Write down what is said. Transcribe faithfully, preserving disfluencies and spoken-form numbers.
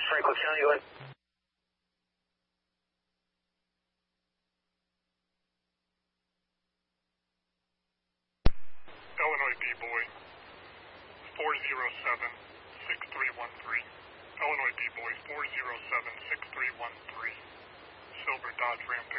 Franklin County, go ahead. Illinois B-Boy, four zero seven, six three one three. Illinois B-Boy, four zero seven, six three one three. Silver Dodge Ram